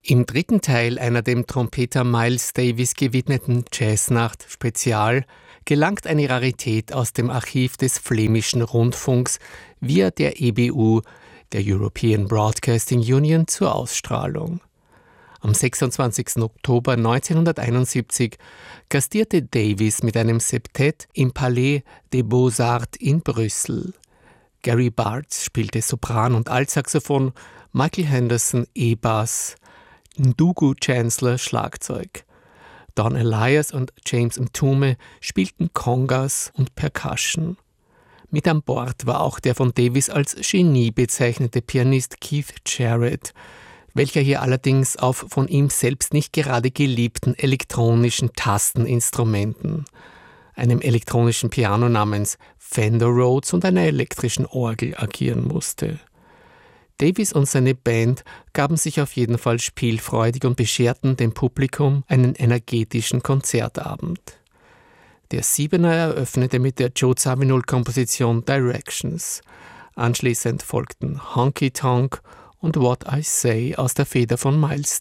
Im dritten Teil einer dem Trompeter Miles Davis gewidmeten Jazznacht-Spezial gelangt eine Rarität aus dem Archiv des flämischen Rundfunks via der EBU, der European Broadcasting Union, zur Ausstrahlung. Am 26. Oktober 1971 gastierte Davis mit einem Septett im Palais des Beaux-Arts in Brüssel. Gary Bartz spielte Sopran und Altsaxophon, Michael Henderson E-Bass, Ndugu Chancellor Schlagzeug. Don Elias und James Mtume spielten Congas und Percussion. Mit an Bord war auch der von Davis als Genie bezeichnete Pianist Keith Jarrett, welcher hier allerdings auf von ihm selbst nicht gerade geliebten elektronischen Tasteninstrumenten, einem elektronischen Piano namens Fender Rhodes und einer elektrischen Orgel agieren musste. Davis und seine Band gaben sich auf jeden Fall spielfreudig und bescherten dem Publikum einen energetischen Konzertabend. Der Siebener eröffnete mit der Joe Zawinul-Komposition Directions. Anschließend folgten Honky Tonk und What I Say aus der Feder von Miles